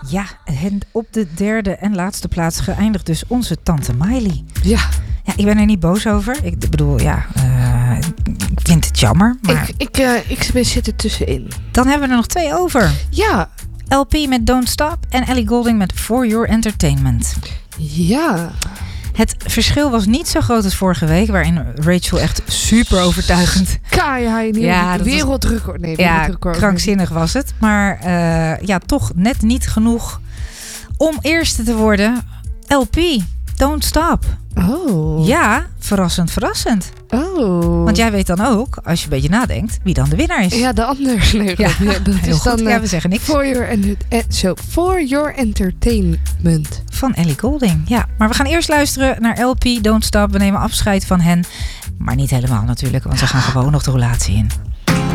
Ja, en op de derde en laatste plaats geëindigd dus onze tante Miley. Ja. Ja, ik ben er niet boos over. Ik bedoel, ik vind het jammer. Maar Ik zit er tussenin. dan hebben we er nog 2 over. Ja. LP met Don't Stop en Ellie Goulding met For Your Entertainment. Ja. Het verschil was niet zo groot als vorige week, waarin Rachel echt super overtuigend... Wereldrecord. Nee, wereldrecord. Krankzinnig was het. Maar toch net niet genoeg om eerste te worden. LP, Don't Stop. Oh. Ja, verrassend. Oh. Want jij weet dan ook, als je een beetje nadenkt, wie dan de winnaar is. Ja, de ander. Nee, ja, dat heel is goed. dan We zeggen niks. For Your Entertainment. Van Ellie Goulding, ja. Maar we gaan eerst luisteren naar LP, Don't Stop. We nemen afscheid van hen. Maar niet helemaal natuurlijk, want ze gaan gewoon nog de roulatie in.